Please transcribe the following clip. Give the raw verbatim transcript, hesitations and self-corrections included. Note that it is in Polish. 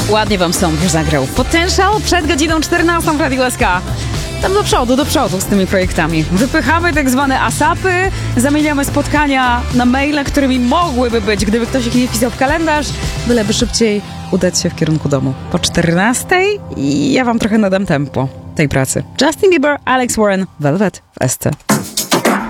Ładnie wam Sąd zagrał. Potential przed godziną czternastą w Radiu S K. Tam do przodu, do przodu z tymi projektami. Wypychamy tak zwane asapy, zamieniamy spotkania na maile, którymi mogłyby być, gdyby ktoś ich nie wpisał w kalendarz, byleby szybciej udać się w kierunku domu. Po czternastej i ja wam trochę nadam tempo tej pracy. Justin Bieber, Alex Warren, Velvet w S C.